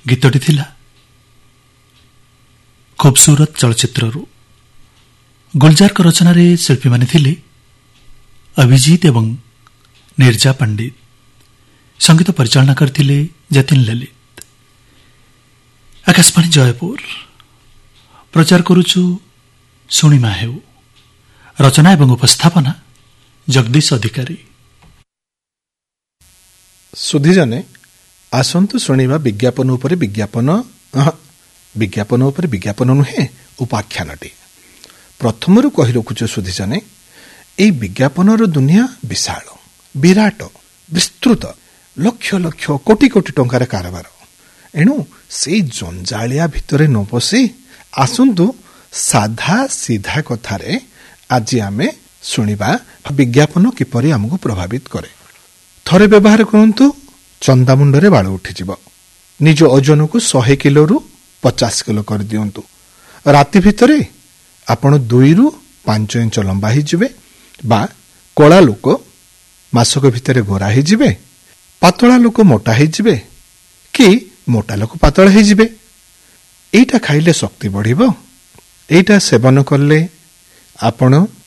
गीतटी थिला खूबसूरत चलचित्ररू। गुलजार को रचना रे शिल्पी माने थिले अभिजीत एवं निर्जा पंडित। संगीत परिचालना करथिले जतिन ललित। आकाशवाणी जयपुर प्रचार करुछु सुनिमा हेउ। रचना एवं उपस्थापना जगदीश अधिकारी। सुधीजने आसंतु शुणिबा विज्ञापन उपरे विज्ञापन नुहे उपाख्यानटी। प्रथमरु कहि रखुछु सुधीजने एई विज्ञापनर दुनिया विशाल विराट विस्तृत लक्ष लक्ष कोटी कोटी टंकार कारबार। एणु से जंजालिया भितरे न पसी आसंतु साधा सीधा कथारे आज आमे शुणिबा विज्ञापन किपरि हमकु प्रभावित करे। थरे व्यवहार करंतु चंदा मुंडरे बाळ उठिजिब। निज ओजन को 100 किलो रु 50 किलो कर दियंतु। राति भितरे आपण 2 रु 5 इंच लंबा ही जिवे बा कोला लोक मासक भितरे गोरा ही जिवे, पातला लोक मोटा ही जिवे कि मोटा लोक पातला ही जिवे। एटा खाइले शक्ति बढ़िबो, एटा सेवन करले आपण